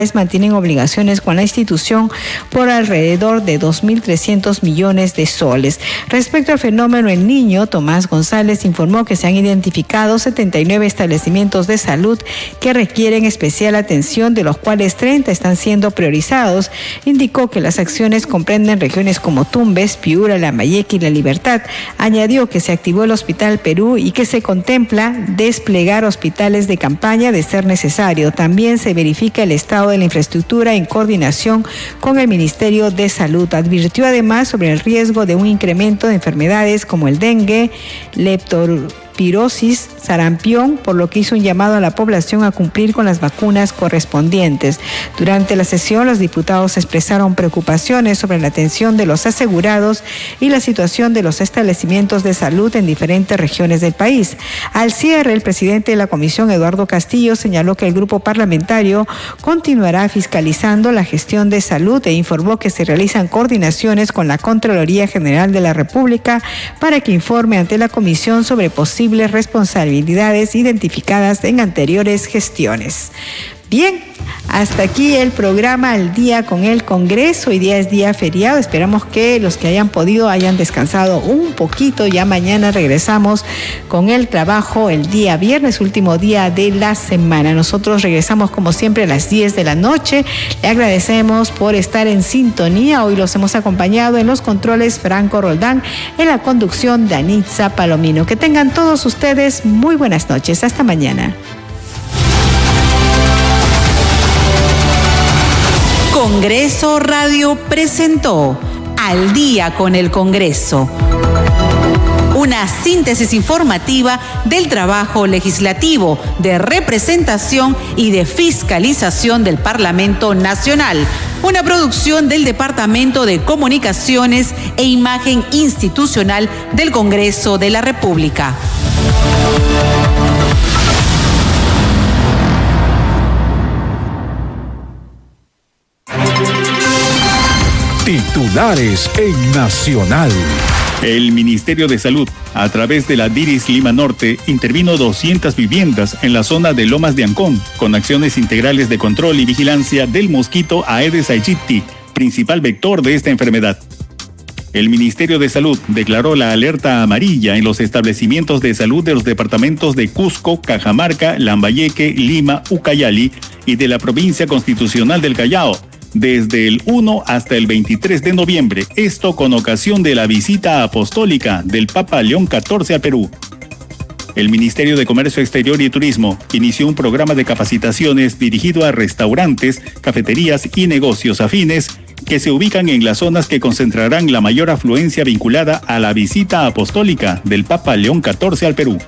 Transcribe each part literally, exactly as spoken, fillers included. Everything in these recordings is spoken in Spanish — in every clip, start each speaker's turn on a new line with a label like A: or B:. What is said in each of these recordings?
A: mantienen obligaciones con la institución por alrededor de dos mil trescientos millones de soles. Respecto al fenómeno El Niño, Tomás González informó que se han identificado setenta y nueve establecimientos de salud que requieren especial atención, de los cuales treinta están siendo priorizados. Indicó que las acciones comprenden regiones como Tumbes, Piura, Lambayeque y La Libertad. Añadió que se activó el Hospital Perú y que se contempla desplegar hospitales de campaña de ser necesario. También se verifica el estado de la infraestructura en coordinación con el Ministerio de Salud. Advirtió además sobre el riesgo de un incremento de enfermedades como el dengue, leptospirosis, sarampión, por lo que hizo un llamado a la población a cumplir con las vacunas correspondientes. Durante la sesión, los diputados expresaron preocupaciones sobre la atención de los asegurados y la situación de los establecimientos de salud en diferentes regiones del país. Al cierre, el presidente de la comisión, Eduardo Castillo, señaló que el grupo parlamentario continuará fiscalizando la gestión de salud e informó que se realizan coordinaciones con la Contraloría General de la República para que informe ante la comisión sobre posibles responsabilidades identificadas en anteriores gestiones. Bien, hasta aquí el programa Al Día con el Congreso. Hoy día es día feriado. Esperamos que los que hayan podido hayan descansado un poquito. Ya mañana regresamos con el trabajo el día viernes, último día de la semana. Nosotros regresamos como siempre a las diez de la noche. Le agradecemos por estar en sintonía. Hoy los hemos acompañado en los controles Franco Roldán, en la conducción Danitza Palomino. Que tengan todos ustedes muy buenas noches. Hasta mañana.
B: Congreso Radio presentó Al Día con el Congreso, una síntesis informativa del trabajo legislativo, de representación y de fiscalización del Parlamento Nacional, una producción del Departamento de Comunicaciones e Imagen Institucional del Congreso de la República.
C: Titulares en Nacional.
D: El Ministerio de Salud, a través de la DIRIS Lima Norte, intervino doscientas viviendas en la zona de Lomas de Ancón, con acciones integrales de control y vigilancia del mosquito Aedes aegypti, principal vector de esta enfermedad. El Ministerio de Salud declaró la alerta amarilla en los establecimientos de salud de los departamentos de Cusco, Cajamarca, Lambayeque, Lima, Ucayali y de la provincia constitucional del Callao, desde el uno hasta el veintitrés de noviembre, esto con ocasión de la visita apostólica del Papa León catorce a Perú. El Ministerio de Comercio Exterior y Turismo inició un programa de capacitaciones dirigido a restaurantes, cafeterías y negocios afines que se ubican en las zonas que concentrarán la mayor afluencia vinculada a la visita apostólica del Papa León catorce al Perú.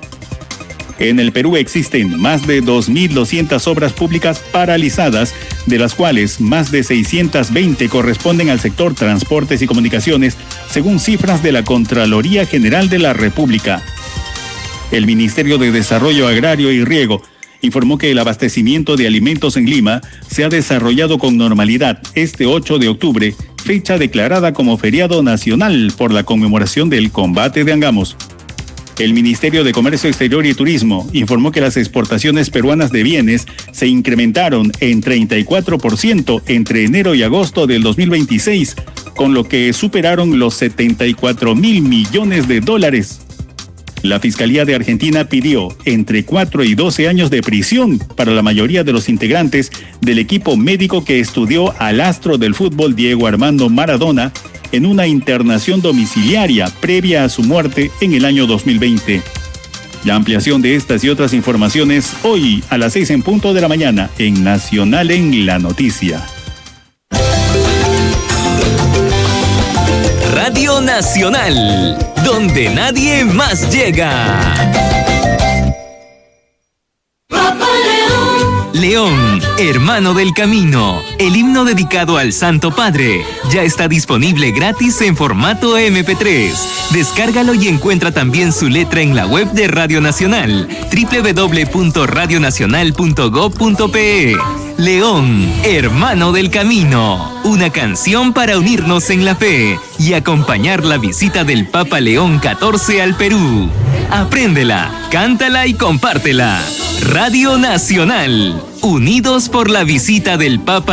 D: En el Perú existen más de dos mil doscientas obras públicas paralizadas, de las cuales más de seiscientas veinte corresponden al sector transportes y comunicaciones, según cifras de la Contraloría General de la República. El Ministerio de Desarrollo Agrario y Riego informó que el abastecimiento de alimentos en Lima se ha desarrollado con normalidad este ocho de octubre, fecha declarada como feriado nacional por la conmemoración del combate de Angamos. El Ministerio de Comercio Exterior y Turismo informó que las exportaciones peruanas de bienes se incrementaron en treinta y cuatro por ciento entre enero y agosto del dos mil veintiséis, con lo que superaron los setenta y cuatro mil millones de dólares. La Fiscalía de Argentina pidió entre cuatro y doce años de prisión para la mayoría de los integrantes del equipo médico que estudió al astro del fútbol Diego Armando Maradona en una internación domiciliaria previa a su muerte en el año dos mil veinte. La ampliación de estas y otras informaciones hoy a las seis en punto de la mañana en Nacional en la Noticia.
E: Radio Nacional, donde nadie más llega. León, hermano del camino, el himno dedicado al Santo Padre, ya está disponible gratis en formato eme pe tres. Descárgalo y encuentra también su letra en la web de Radio Nacional, doble u doble u doble u punto radio nacional punto gob punto pe. León, hermano del camino. Una canción para unirnos en la fe y acompañar la visita del Papa León catorce al Perú. Apréndela, cántala y compártela. Radio Nacional, unidos por la visita del Papa